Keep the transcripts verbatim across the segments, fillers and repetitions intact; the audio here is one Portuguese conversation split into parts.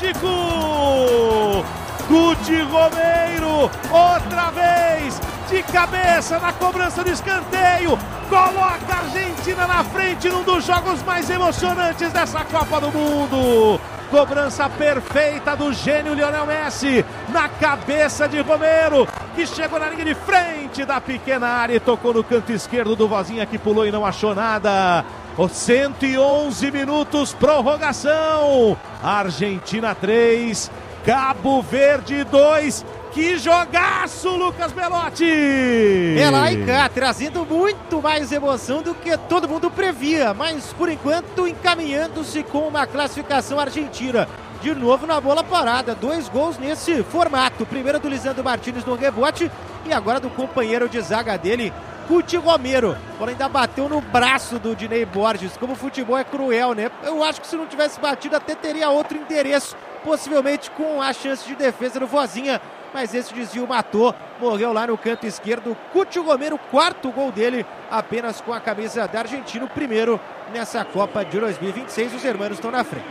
México! Guti Romero, outra vez, de cabeça na cobrança do escanteio, coloca a Argentina na frente num dos jogos mais emocionantes dessa Copa do Mundo. Cobrança perfeita do gênio Lionel Messi, na cabeça de Romero, que chegou na linha de frente da pequena área e tocou no canto esquerdo do Vozinha, que pulou e não achou nada. Os cento e onze minutos, prorrogação. Argentina três, Cabo Verde dois. Que jogaço, Lucas Belotti! É lá e cá, trazendo muito mais emoção do que todo mundo previa, mas por enquanto encaminhando-se com uma classificação argentina. De novo na bola parada, dois gols nesse formato. Primeiro do Lisandro Martínez no rebote e agora do companheiro de zaga dele, Guti Romero. Bola ainda bateu no braço do Dinei Borges. Como o futebol é cruel, né? Eu acho que se não tivesse batido até teria outro endereço, possivelmente com a chance de defesa do Vozinha. Mas esse desvio matou, morreu lá no canto esquerdo. Guti Romero, quarto gol dele, apenas com a camisa da Argentina, o primeiro nessa Copa de dois mil e vinte e seis. Os hermanos estão na frente.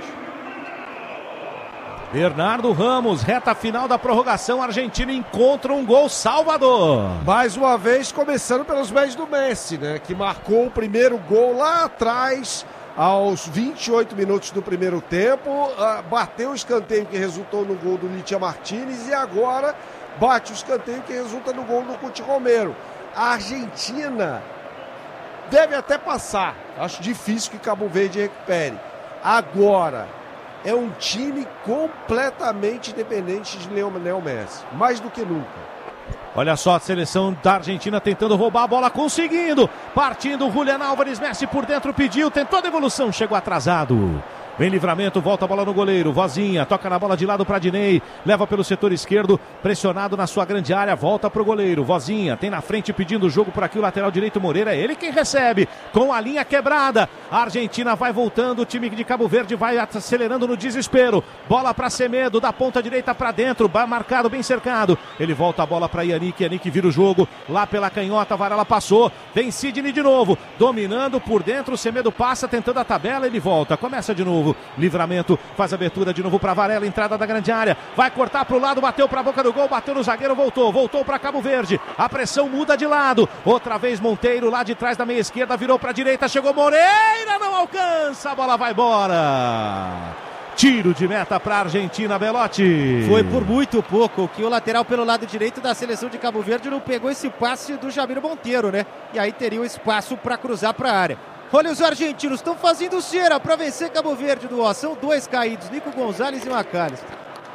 Bernardo Ramos, reta final da prorrogação, a Argentina encontra um gol salvador. Mais uma vez, começando pelos meios do Messi, né? Que marcou o primeiro gol lá atrás, aos vinte e oito minutos do primeiro tempo, uh, bateu o escanteio que resultou no gol do Litia Martínez e agora bate o escanteio que resulta no gol do Guti Romero. A Argentina deve até passar, acho difícil que Cabo Verde recupere. Agora, é um time completamente dependente de Lionel Messi, mais do que nunca. Olha só a seleção da Argentina tentando roubar a bola, conseguindo. Partindo, Julián Álvares, Messi por dentro, pediu, tentou a devolução, chegou atrasado. Vem Livramento, volta a bola no goleiro, Vozinha, toca na bola de lado para Dinei, leva pelo setor esquerdo, pressionado na sua grande área, volta pro goleiro, Vozinha, tem na frente pedindo o jogo por aqui, o lateral direito Moreira, é ele quem recebe, com a linha quebrada. A Argentina vai voltando, o time de Cabo Verde vai acelerando no desespero. Bola para Semedo, da ponta direita para dentro, marcado, bem cercado. Ele volta a bola para Yannick, Yannick vira o jogo, lá pela canhota, Varela passou, vem Sidney de novo, dominando por dentro, Semedo passa, tentando a tabela, ele volta, começa de novo. Livramento faz abertura de novo para Varela, entrada da grande área, vai cortar para o lado, bateu para a boca do gol, bateu no zagueiro, voltou, voltou para Cabo Verde, a pressão muda de lado, outra vez Monteiro lá de trás da meia esquerda, virou para a direita, chegou Moreira, não alcança, a bola vai embora. Tiro de meta para a Argentina, Belotti. Foi por muito pouco que o lateral pelo lado direito da seleção de Cabo Verde não pegou esse passe do Jamiro Monteiro, né? E aí teria o espaço para cruzar para a área. Olha, os argentinos estão fazendo cera para vencer Cabo Verde do ó. São dois caídos, Nico Gonzalez e Macalester.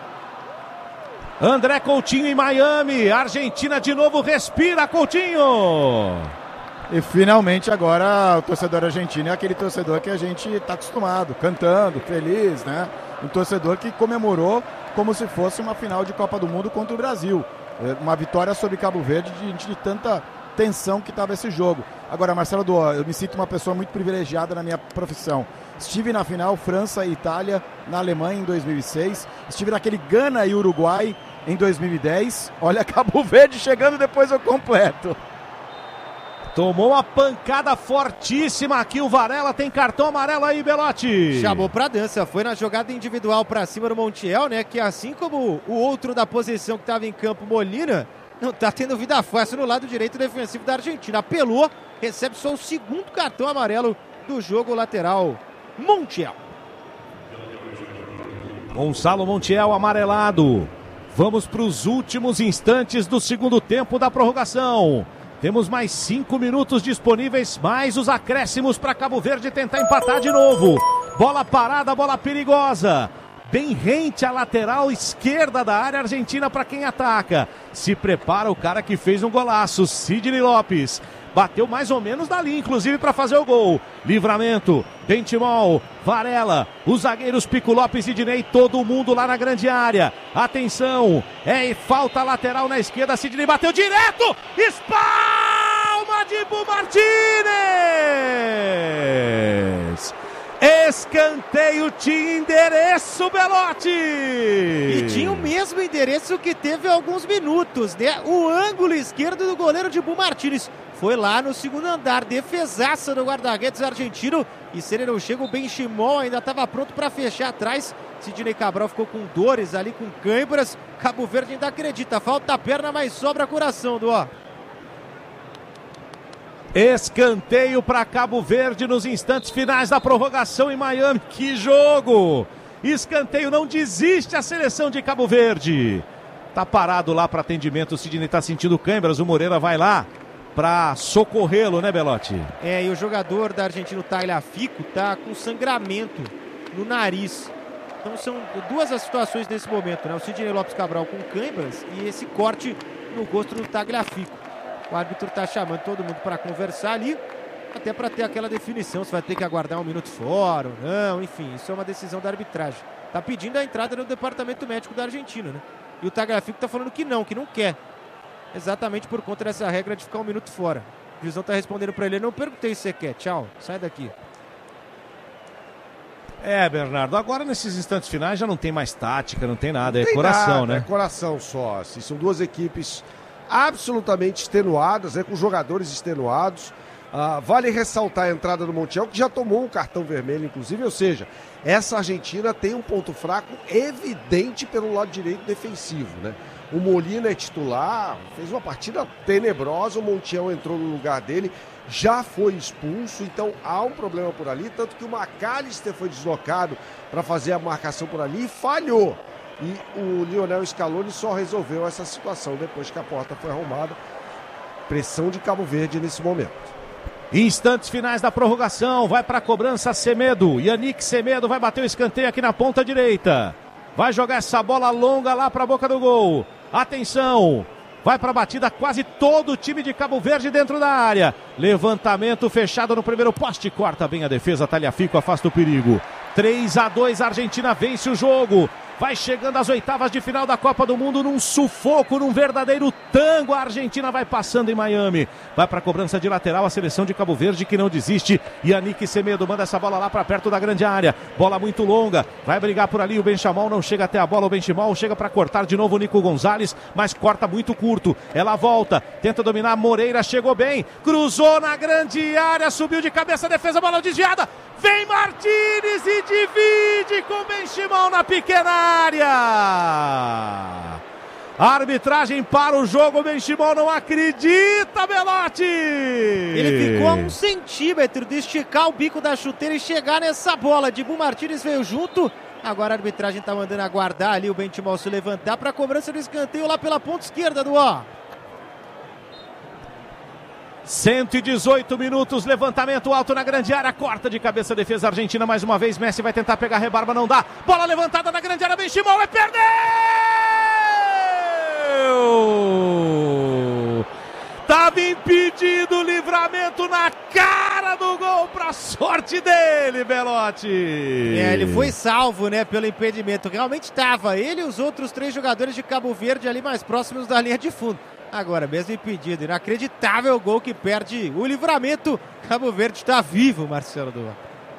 André Coutinho em Miami. Argentina de novo respira, Coutinho. E finalmente agora o torcedor argentino é aquele torcedor que a gente está acostumado, cantando, feliz, né? Um torcedor que comemorou como se fosse uma final de Copa do Mundo contra o Brasil. Uma vitória sobre Cabo Verde diante de tanta tensão que estava esse jogo. Agora, Marcelo Doa, eu me sinto uma pessoa muito privilegiada na minha profissão. Estive na final França e Itália, na Alemanha em dois mil e seis. Estive naquele Gana e Uruguai em dois mil e dez. Olha, Cabo Verde chegando depois ao completo. Tomou uma pancada fortíssima aqui o Varela, tem cartão amarelo aí, Belotti. Chamou pra dança, foi na jogada individual pra cima do Montiel, né? Que assim como o outro da posição que estava em campo, Molina, não tá tendo vida fácil no lado direito defensivo da Argentina. Apelou, recebe só o segundo cartão amarelo do jogo, lateral Montiel. Gonçalo Montiel amarelado. Vamos para os últimos instantes do segundo tempo da prorrogação. Temos mais cinco minutos disponíveis, mais os acréscimos para Cabo Verde tentar empatar de novo. Bola parada, bola perigosa. Bem rente à lateral esquerda da área argentina para quem ataca. Se prepara o cara que fez um golaço, Sidney Lopes. Bateu mais ou menos dali, inclusive, para fazer o gol. Livramento, Bentimol, Varela, os zagueiros Pico Lopes e Dinei, todo mundo lá na grande área. Atenção, é falta lateral na esquerda, Sidney bateu direto, espalma de Bu Martínez. Escanteio tinha endereço, Belotti! E tinha o mesmo endereço que teve há alguns minutos, né? O ângulo esquerdo do goleiro de Bu Martínez. foi lá no segundo andar, defesaça do guarda-redes argentino, e se ele não chega, o Benchimol ainda estava pronto para fechar atrás. Sidney Cabral ficou com dores ali, com câimbras. Cabo Verde ainda acredita, falta a perna, mas sobra coração do ó. Escanteio para Cabo Verde nos instantes finais da prorrogação em Miami. Que jogo! Escanteio, não desiste a seleção de Cabo Verde. Tá parado lá para atendimento, o Sidney tá sentindo câimbras, o Moreira vai lá para socorrê-lo, né, Belotti? É, e o jogador da Argentina, o Tagliafico, tá com sangramento no nariz. Então são duas as situações nesse momento, né? O Sidney Lopes Cabral com câimbras e esse corte no rosto do Tagliafico. O árbitro tá chamando todo mundo para conversar ali, até para ter aquela definição, se vai ter que aguardar um minuto fora ou não, enfim, isso é uma decisão da arbitragem. Tá pedindo a entrada no departamento médico da Argentina, né? E o Tagliafico tá falando que não, que não quer. Exatamente por conta dessa regra de ficar um minuto fora. O juizão tá respondendo para ele, não perguntei se você quer, tchau, sai daqui. É, Bernardo, agora nesses instantes finais já não tem mais tática, não tem nada, não é tem coração, nada, né? É coração só, assim, são duas equipes absolutamente extenuadas, né, com jogadores extenuados. Ah, vale ressaltar a entrada do Montiel, que já tomou um cartão vermelho, inclusive, ou seja, essa Argentina tem um ponto fraco evidente pelo lado direito defensivo, né? O Molina é titular, fez uma partida tenebrosa, o Montiel entrou no lugar dele, já foi expulso, então há um problema por ali, tanto que o McAllister foi deslocado para fazer a marcação por ali e falhou. E o Lionel Scaloni só resolveu essa situação depois que a porta foi arrumada. Pressão de Cabo Verde nesse momento. Instantes finais da prorrogação, vai para a cobrança Semedo, Yannick Semedo vai bater o escanteio aqui na ponta direita, vai jogar essa bola longa lá para a boca do gol, atenção, vai para a batida quase todo o time de Cabo Verde dentro da área, levantamento fechado no primeiro poste, corta bem a defesa, Tagliafico afasta o perigo, três a dois, a Argentina vence o jogo. Vai chegando às oitavas de final da Copa do Mundo num sufoco, num verdadeiro tango. A Argentina vai passando em Miami. Vai para a cobrança de lateral a seleção de Cabo Verde que não desiste. Yannick Semedo manda essa bola lá para perto da grande área. Bola muito longa. Vai brigar por ali o Benchimol. Não chega até a bola o Benchimol. Chega para cortar de novo o Nico Gonzalez. Mas corta muito curto. Ela volta. Tenta dominar. Moreira chegou bem. Cruzou na grande área. Subiu de cabeça. Defesa. Bola desviada. Vem Martínez e divide com o Benchimol na pequena área. A arbitragem para o jogo, o Benchimol não acredita, Belotti! Ele ficou a um centímetro de esticar o bico da chuteira e chegar nessa bola. Dibu Martínez veio junto. Agora a arbitragem está mandando aguardar ali o Benchimol se levantar para a cobrança do escanteio lá pela ponta esquerda do ó. cento e dezoito minutos, levantamento alto na grande área, corta de cabeça a defesa argentina mais uma vez, Messi vai tentar pegar a rebarba, não dá, bola levantada na grande área, Benchimol vai perder! Tava impedido, livramento na cara do gol, pra sorte dele, Belotti! É, ele foi salvo, né, pelo impedimento, realmente estava, ele e os outros três jogadores de Cabo Verde ali mais próximos da linha de fundo. Agora, mesmo impedido, inacreditável gol que perde o livramento. Cabo Verde está vivo, Marcelo Duval.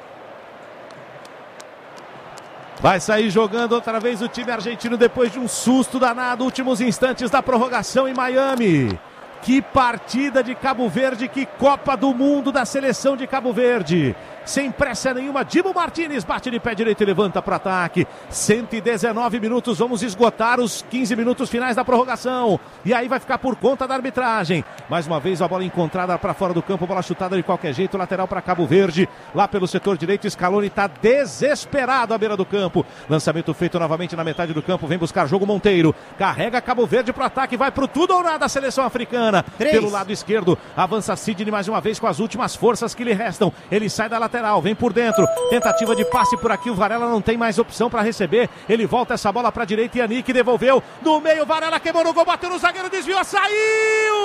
Vai sair jogando outra vez o time argentino depois de um susto danado. Últimos instantes da prorrogação em Miami. Que partida de Cabo Verde, que Copa do Mundo da seleção de Cabo Verde. Sem pressa nenhuma, Dibu Martínez bate de pé direito e levanta para o ataque. cento e dezenove minutos, vamos esgotar os quinze minutos finais da prorrogação. E aí vai ficar por conta da arbitragem. Mais uma vez a bola encontrada para fora do campo, bola chutada de qualquer jeito, lateral para Cabo Verde. Lá pelo setor direito, Scaloni está desesperado à beira do campo. Lançamento feito novamente na metade do campo, vem buscar jogo Monteiro. Carrega Cabo Verde para o ataque, vai para o tudo ou nada a seleção africana. Três. Pelo lado esquerdo, avança Sidney mais uma vez com as últimas forças que lhe restam. Ele sai da lateral, vem por dentro, tentativa de passe por aqui, o Varela não tem mais opção para receber, ele volta essa bola para a direita e Yannick devolveu, no meio, Varela queimou no gol, bateu no zagueiro, desviou, saiu!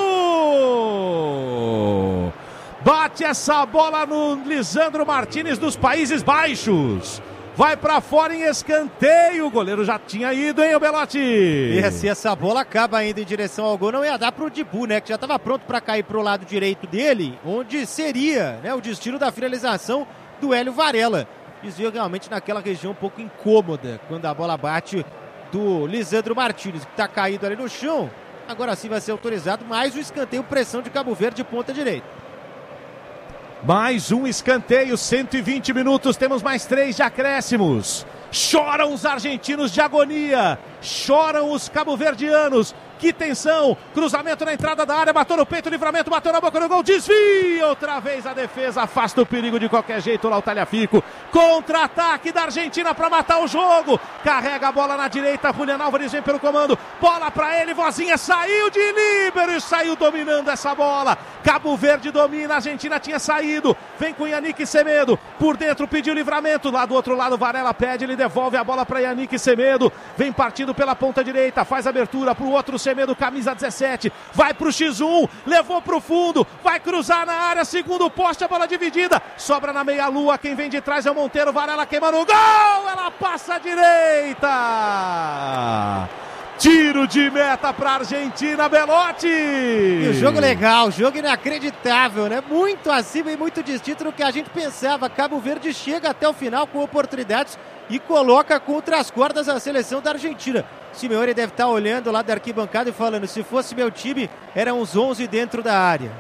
Bate essa bola no Lisandro Martínez dos Países Baixos. Vai pra fora em escanteio. O goleiro já tinha ido, hein, o Belotti? E se essa bola acaba indo em direção ao gol, não ia dar pro Dibu, né? Que já estava pronto para cair pro lado direito dele, onde seria, né, o destino da finalização do Hélio Varela. Desvio realmente naquela região um pouco incômoda, quando a bola bate do Lisandro Martínez, que tá caído ali no chão. Agora sim vai ser autorizado mais um escanteio, pressão de Cabo Verde, ponta direita. Mais um escanteio, cento e vinte minutos, temos mais três de acréscimos. Choram os argentinos de agonia, choram os cabo-verdianos. Que tensão, cruzamento na entrada da área, bateu no peito, livramento, bateu na boca do gol, desvia, outra vez a defesa, afasta o perigo de qualquer jeito lá o Tagliafico. Contra-ataque da Argentina para matar o jogo, carrega a bola na direita, Julián Álvares vem pelo comando, bola para ele, Vozinha saiu de líbero e saiu dominando essa bola. Cabo Verde domina, a Argentina tinha saído, vem com Yannick Semedo, por dentro pediu livramento, lá do outro lado Varela pede, ele devolve a bola para Yannick Semedo, vem partindo pela ponta direita, faz abertura para o outro Semedo, camisa dezessete, vai pro xis um, levou pro fundo, vai cruzar na área, segundo poste, a bola dividida, sobra na meia-lua, quem vem de trás é o Monteiro, Varela queima no gol, ela passa à direita, tiro de meta pra Argentina, Belotti! E o jogo legal, jogo inacreditável, né? Muito acima e muito distinto do que a gente pensava. Cabo Verde chega até o final com oportunidades e coloca contra as cordas a seleção da Argentina. Simeone deve estar olhando lá da arquibancada e falando, se fosse meu time, eram uns onze dentro da área.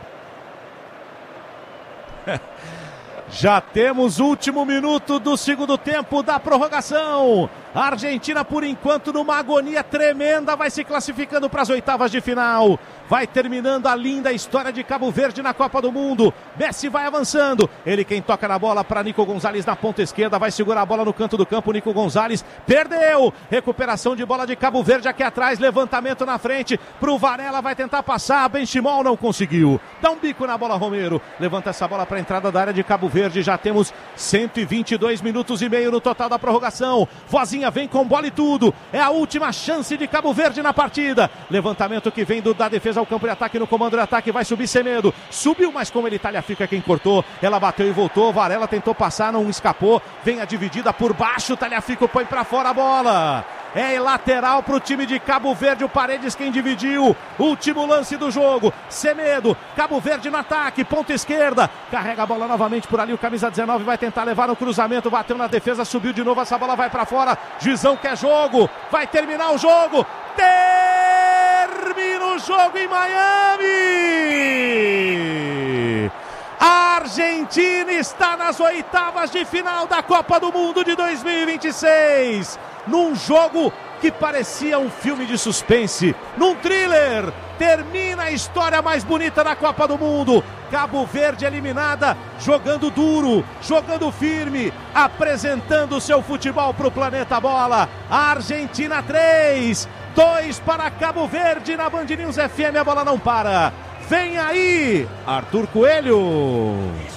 Já temos o último minuto do segundo tempo da prorrogação. A Argentina, por enquanto, numa agonia tremenda, vai se classificando para as oitavas de final. Vai terminando a linda história de Cabo Verde na Copa do Mundo. Messi vai avançando. Ele quem toca na bola para Nico Gonzalez na ponta esquerda. Vai segurar a bola no canto do campo. Nico Gonzalez perdeu. Recuperação de bola de Cabo Verde aqui atrás. Levantamento na frente para o Varela. Vai tentar passar. Benchimol não conseguiu. Dá um bico na bola, Romero. Levanta essa bola para a entrada da área de Cabo Verde. Já temos cento e vinte e dois minutos e meio no total da prorrogação. Vozinha vem com bola e tudo. É a última chance de Cabo Verde na partida. Levantamento que vem do, da defesa ao campo de ataque, no comando de ataque, vai subir Semedo. Subiu, mas como ele Tagliafico é quem cortou. Ela bateu e voltou. Varela tentou passar, não escapou. Vem a dividida por baixo. Tagliafico põe pra fora a bola. É lateral pro time de Cabo Verde. O Paredes quem dividiu. Último lance do jogo. Semedo. Cabo Verde no ataque. Ponta esquerda. Carrega a bola novamente por ali. O camisa dezenove vai tentar levar no cruzamento. Bateu na defesa. Subiu de novo. Essa bola vai pra fora. Juizão quer jogo. Vai terminar o jogo. Termina o jogo em Miami. A Argentina está nas oitavas de final da Copa do Mundo de dois mil e vinte e seis. Num jogo que parecia um filme de suspense, num thriller, termina a história mais bonita da Copa do Mundo. Cabo Verde eliminada, jogando duro, jogando firme, apresentando seu futebol para o planeta bola. A Argentina três, dois para Cabo Verde na Band News F M, a bola não para. Vem aí, Arthur Coelho.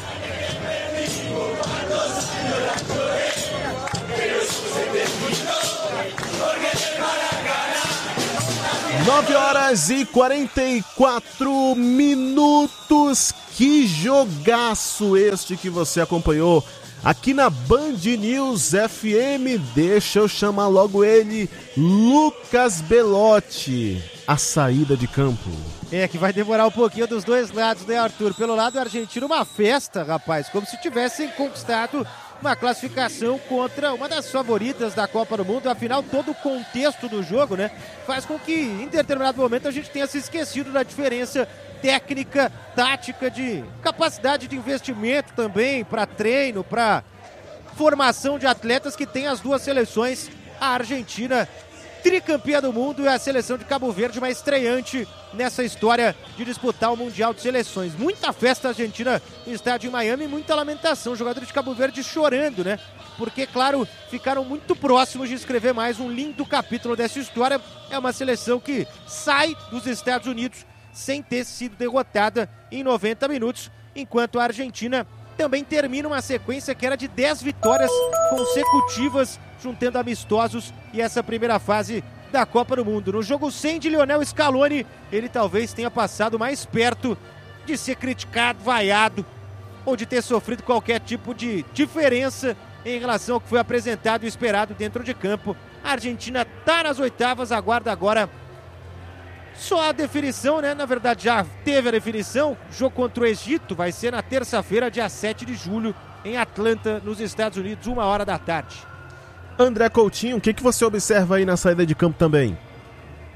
nove horas e quarenta e quatro minutos. Que jogaço este que você acompanhou aqui na Band News F M. Deixa eu chamar logo ele, Lucas Belotti, a saída de campo. É, que vai demorar um pouquinho dos dois lados, né, Arthur? Pelo lado argentino, uma festa, rapaz, como se tivessem conquistado uma classificação contra uma das favoritas da Copa do Mundo. Afinal, todo o contexto do jogo, né, faz com que em determinado momento a gente tenha se esquecido da diferença técnica, tática, de capacidade de investimento também para treino, para formação de atletas que tem as duas seleções. A Argentina, tricampeã do mundo, e a seleção de Cabo Verde, uma estreante nessa história de disputar o Mundial de Seleções. Muita festa argentina no estádio em Miami, muita lamentação, jogadores de Cabo Verde chorando, né? Porque, claro, ficaram muito próximos de escrever mais um lindo capítulo dessa história. É uma seleção que sai dos Estados Unidos sem ter sido derrotada em noventa minutos, enquanto a Argentina também termina uma sequência que era de dez vitórias consecutivas, juntando amistosos e essa primeira fase da Copa do Mundo. No jogo cem de Lionel Scaloni, ele talvez tenha passado mais perto de ser criticado, vaiado, ou de ter sofrido qualquer tipo de diferença em relação ao que foi apresentado e esperado dentro de campo. A Argentina está nas oitavas, aguarda agora só a definição, né? Na verdade já teve a definição. O jogo contra o Egito vai ser na terça-feira, dia sete de julho, em Atlanta, nos Estados Unidos, uma hora da tarde. André Coutinho, o que, que você observa aí na saída de campo também?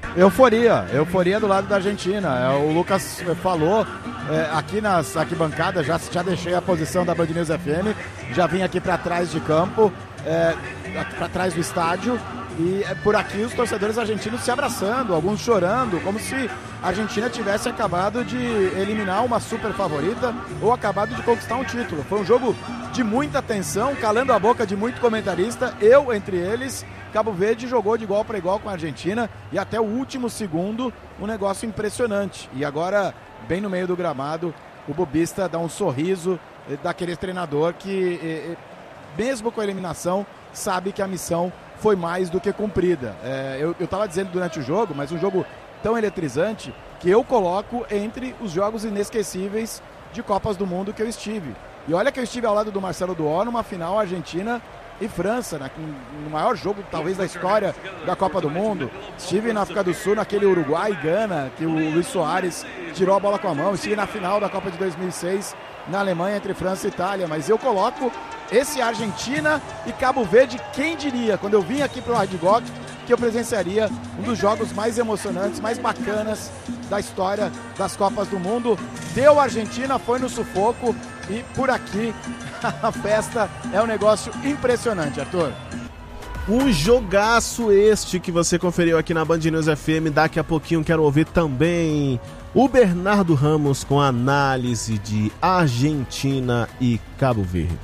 Euforia, euforia do lado da Argentina. É, o Lucas falou é, aqui nas arquibancadas, já, já deixei a posição da Band News F M, já vim aqui para trás de campo, é, para trás do estádio, e é, por aqui os torcedores argentinos se abraçando, alguns chorando, como se a Argentina tivesse acabado de eliminar uma super favorita ou acabado de conquistar um título. Foi um jogo de muita tensão, calando a boca de muito comentarista, eu entre eles. Cabo Verde jogou de igual para igual com a Argentina e até o último segundo um negócio impressionante. E agora, bem no meio do gramado, o bobista dá um sorriso daquele treinador que, mesmo com a eliminação, sabe que a missão foi mais do que cumprida. É, eu estava dizendo durante o jogo, mas um jogo tão eletrizante que eu coloco entre os jogos inesquecíveis de Copas do Mundo que eu estive. E olha que eu estive ao lado do Marcelo Duó numa final Argentina e França, né, no maior jogo talvez da história da Copa do Mundo. Estive na África do Sul, naquele Uruguai e Gana, que o Luis Soares tirou a bola com a mão. Estive na final da Copa de dois mil e seis, na Alemanha, entre França e Itália. Mas eu coloco esse Argentina e Cabo Verde, quem diria, quando eu vim aqui para o Hard Rock, que eu presenciaria um dos jogos mais emocionantes, mais bacanas da história das Copas do Mundo. Deu Argentina, foi no sufoco e por aqui a festa é um negócio impressionante, Arthur. Um jogaço este que você conferiu aqui na Band News F M. Daqui a pouquinho quero ouvir também o Bernardo Ramos com a análise de Argentina e Cabo Verde.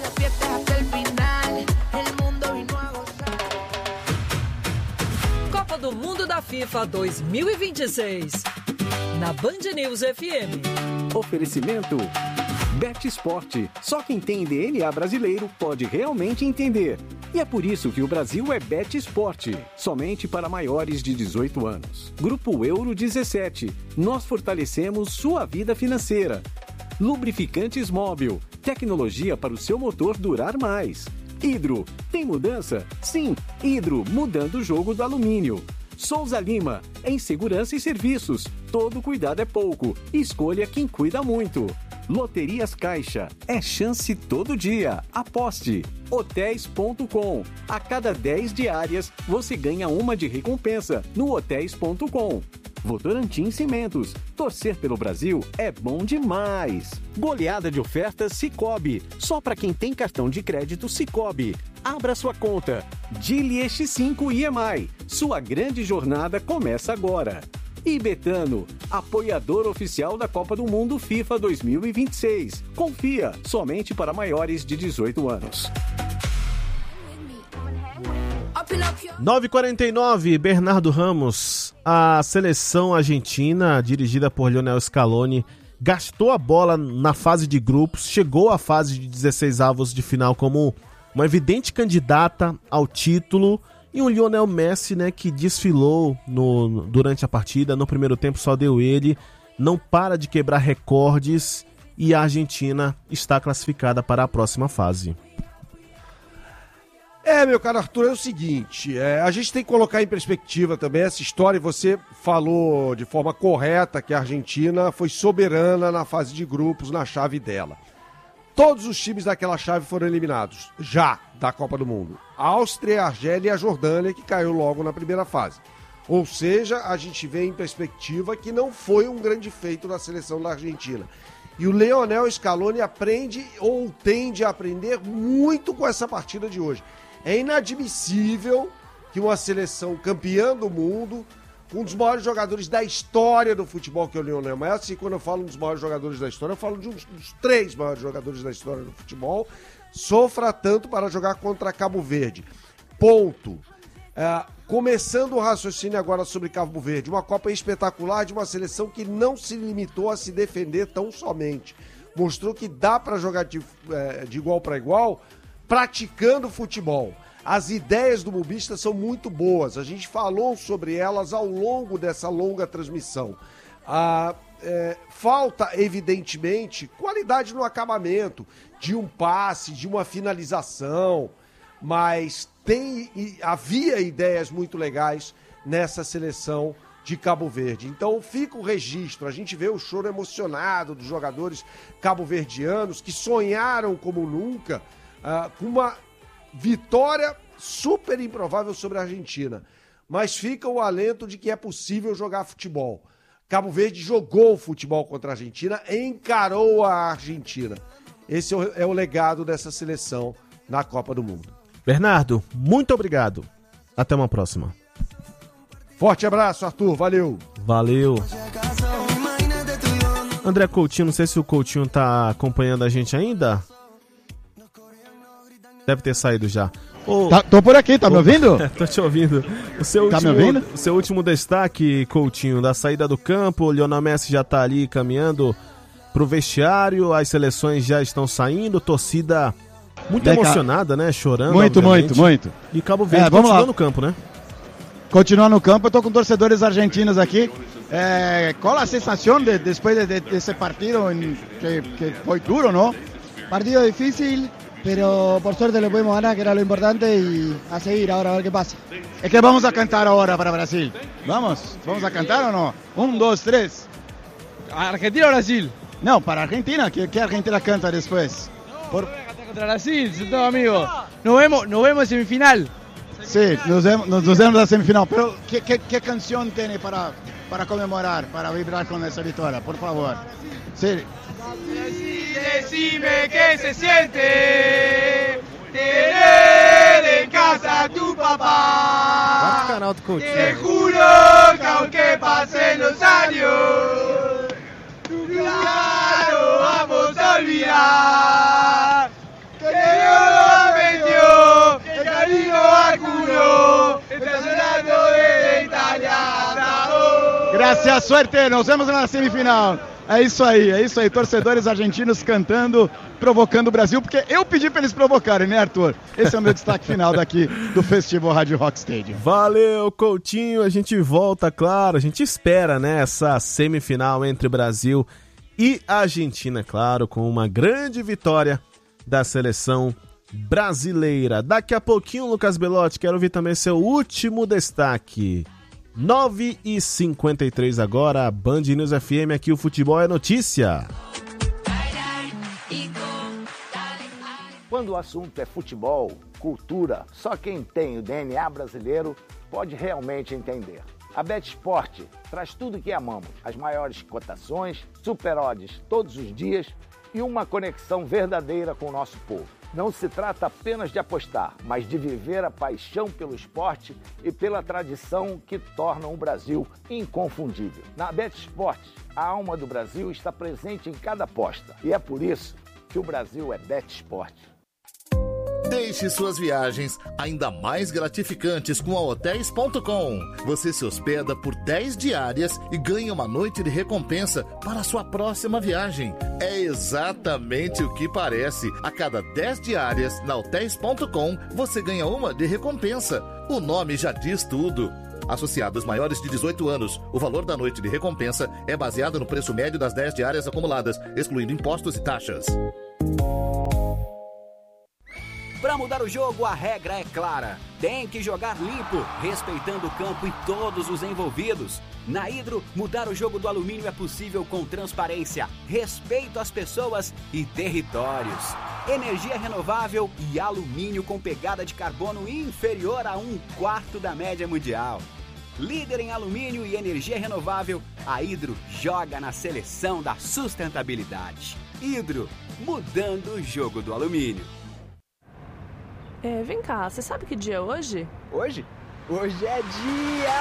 Copa do Mundo da FIFA dois mil e vinte e seis. Na Band News F M. Oferecimento Bet Esporte. Só quem tem D N A brasileiro pode realmente entender. E é por isso que o Brasil é Bet Esporte. Somente para maiores de dezoito anos. Grupo Euro dezessete. Nós fortalecemos sua vida financeira. Lubrificantes Móbil. Tecnologia para o seu motor durar mais. Hidro. Tem mudança? Sim. Hidro, mudando o jogo do alumínio. Souza Lima. Em segurança e serviços. Todo cuidado é pouco. Escolha quem cuida muito. Loterias Caixa. É chance todo dia. Aposte. Hotéis ponto com. A cada dez diárias, você ganha uma de recompensa no hotéis ponto com. Votorantim Cimentos. Torcer pelo Brasil é bom demais. Goleada de ofertas Sicoob. Só para quem tem cartão de crédito Sicoob. Abra sua conta. Dili X cinco I M I. Sua grande jornada começa agora. E Betano, apoiador oficial da Copa do Mundo FIFA dois mil e vinte e seis. Confia, somente para maiores de dezoito anos. nove e quarenta e nove, Bernardo Ramos. A seleção argentina, dirigida por Lionel Scaloni, gastou a bola na fase de grupos, chegou à fase de dezesseis avos de final como uma evidente candidata ao título. E um Lionel Messi, né, que desfilou no, durante a partida. No primeiro tempo só deu ele, não para de quebrar recordes e a Argentina está classificada para a próxima fase. É, meu caro Arthur, é o seguinte, é, a gente tem que colocar em perspectiva também essa história, e você falou de forma correta que a Argentina foi soberana na fase de grupos, na chave dela. Todos os times daquela chave foram eliminados, já, da Copa do Mundo. A Áustria, a Argélia e a Jordânia, que caiu logo na primeira fase. Ou seja, a gente vê em perspectiva que não foi um grande feito da seleção da Argentina. E o Lionel Scaloni aprende ou tende a aprender muito com essa partida de hoje. É inadmissível que uma seleção campeã do mundo, um dos maiores jogadores da história do futebol, que é o Lionel Messi, e quando eu falo um dos maiores jogadores da história, eu falo de um dos três maiores jogadores da história do futebol, sofra tanto para jogar contra Cabo Verde. Ponto. É, começando o raciocínio agora sobre Cabo Verde, uma Copa espetacular de uma seleção que não se limitou a se defender tão somente. Mostrou que dá para jogar de, é, de igual para igual, praticando futebol. As ideias do Bobista são muito boas, a gente falou sobre elas ao longo dessa longa transmissão. Ah, é, falta, evidentemente, qualidade no acabamento, de um passe, de uma finalização, mas tem, havia ideias muito legais nessa seleção de Cabo Verde. Então fica o registro, a gente vê o choro emocionado dos jogadores cabo-verdianos que sonharam como nunca ah, com uma vitória super improvável sobre a Argentina. mas fica o alento de que é possível jogar futebol. Cabo Verde jogou futebol contra a Argentina, encarou a Argentina. Esse é o legado dessa seleção na Copa do Mundo. Bernardo, muito obrigado. Até uma próxima. Forte abraço, Arthur. Valeu. Valeu. André Coutinho, não sei se o Coutinho tá acompanhando a gente ainda. Deve ter saído já. Ô, tá, tô por aqui, tá me ouvindo? Tô te ouvindo. O seu, tá último, me ouvindo? O seu último destaque, Coutinho, da saída do campo. O Lionel Messi já tá ali caminhando pro vestiário. As seleções já estão saindo. Torcida muito Deca... emocionada, né? Chorando. Muito, obviamente. muito, muito. E Cabo Verde é, continua no campo, né? Continua no campo. Eu tô com torcedores argentinos aqui. Eh, qual a sensação de, depois de, de, desse partido em, que, que foi duro, não? Partido difícil, pero por suerte le pudimos ganar, que era lo importante, y a seguir ahora a ver qué pasa. Es que vamos a cantar ahora para Brasil. Vamos, vamos a cantar o no? Un, dos, tres. ¿Argentina o Brasil? No, para Argentina, que, que Argentina canta después. Por... No voy a cantar contra Brasil, son todos amigos. Nos vemos, nos vemos en semifinal. Sí, nos vemos, nos, nos vemos en la semifinal. Pero, ¿qué, qué, qué canción tiene para, para conmemorar, para vibrar con esa victoria? Por favor. Sí. Decime qué se siente tener en casa a tu papá. Canal do Coutinho. Te juro que aunque pasen los años, nunca lo vamos a olvidar. Que Dios nos metió, que cariño vacuno, está llorando desde Italia hasta hoy. Gracias, suerte, nos vemos na semifinal. É isso aí, é isso aí, torcedores argentinos cantando, provocando o Brasil, porque eu pedi para eles provocarem, né, Arthur? Esse é o meu destaque final daqui do Festival Rádio Rock Stadium. Valeu, Coutinho, a gente volta, claro, a gente espera, né, essa semifinal entre Brasil e Argentina, claro, com uma grande vitória da seleção brasileira. Daqui a pouquinho, Lucas Belotti, quero ouvir também seu último destaque. nove e cinquenta e três agora, Band News F M, aqui o futebol é notícia. Quando o assunto é futebol, cultura, só quem tem o D N A brasileiro pode realmente entender. A BetSport traz tudo que amamos, as maiores cotações, super odds todos os dias e uma conexão verdadeira com o nosso povo. Não se trata apenas de apostar, mas de viver a paixão pelo esporte e pela tradição que tornam o Brasil inconfundível. Na BetSport, a alma do Brasil está presente em cada aposta. E é por isso que o Brasil é BetSport. Deixe suas viagens ainda mais gratificantes com a hotéis ponto com. Você se hospeda por dez diárias e ganha uma noite de recompensa para a sua próxima viagem. É exatamente o que parece. A cada dez diárias na hotéis ponto com, você ganha uma de recompensa. O nome já diz tudo. Associados maiores de dezoito anos, o valor da noite de recompensa é baseado no preço médio das dez diárias acumuladas, excluindo impostos e taxas. Para mudar o jogo, a regra é clara. Tem que jogar limpo, respeitando o campo e todos os envolvidos. Na Hidro, mudar o jogo do alumínio é possível com transparência, respeito às pessoas e territórios. Energia renovável e alumínio com pegada de carbono inferior a um quarto da média mundial. Líder em alumínio e energia renovável, a Hidro joga na seleção da sustentabilidade. Hidro, mudando o jogo do alumínio. É, vem cá, você sabe que dia é hoje? Hoje? Hoje é dia...